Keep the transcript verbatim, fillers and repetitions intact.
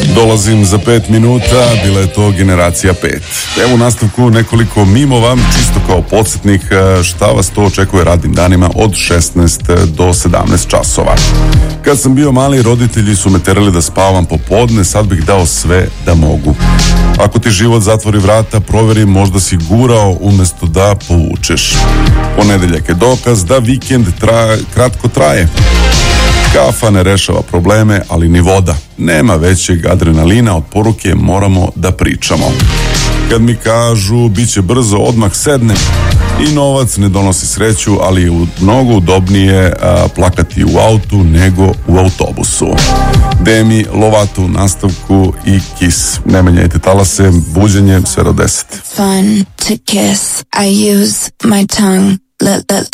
Dolazim za pet minuta, bila je to Generacija pet. Evo u nastavku nekoliko mimova, čisto kao podsjetnik šta vas to očekuje radnim danima od šesnaest do sedamnaest časova. Kad sam bio mali, roditelji su me terali da spavam popodne, sad bih dao sve da mogu. Ako ti život zatvori vrata, proveri, možda si gurao umjesto da povučeš. Ponedeljak je dokaz da vikend traje, kratko traje. Kafa ne rešava probleme, ali ni voda. Nema većeg adrenalina od poruke moramo da pričamo. Kad mi kažu bit će brzo, odmah sednem. I novac ne donosi sreću, ali je mnogo udobnije a, plakati u autu nego u autobusu. Demi Lovato u nastavku i Kiss. Ne menjajte talase, buđenje sve do deset. Fun to kiss. I use my tongue. Let, let